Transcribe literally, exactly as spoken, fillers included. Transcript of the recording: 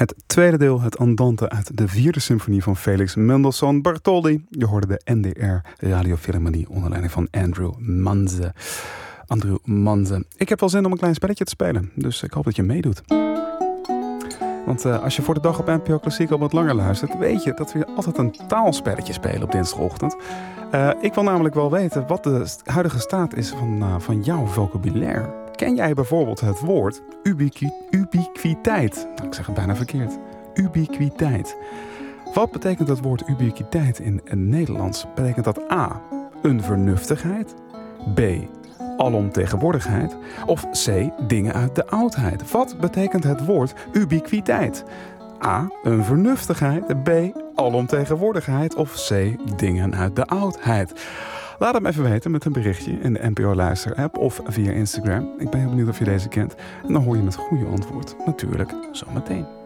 Het tweede deel, het andante uit de vierde symfonie van Felix Mendelssohn Bartholdy. Je hoorde de N D R Radiofilharmonie onder leiding van Andrew Manze. Andrew Manze. Ik heb wel zin om een klein spelletje te spelen, dus ik hoop dat je meedoet. Want uh, als je voor de dag op N P O Klassiek al wat langer luistert, weet je dat we altijd een taalspelletje spelen op dinsdagochtend. Uh, ik wil namelijk wel weten wat de huidige staat is van, uh, van jouw vocabulaire. Ken jij bijvoorbeeld het woord ubiqui- ubiquiteit? Nou, ik zeg het bijna verkeerd. Ubiquiteit. Wat betekent dat woord ubiquiteit in het Nederlands? Betekent dat A, een vernuftigheid? B, alomtegenwoordigheid? Of C, dingen uit de oudheid? Wat betekent het woord ubiquiteit? A, een vernuftigheid. B, alomtegenwoordigheid. Of C, dingen uit de oudheid? Laat het me even weten met een berichtje in de N P O Luister app of via Instagram. Ik ben heel benieuwd of je deze kent. En dan hoor je het goede antwoord natuurlijk zometeen.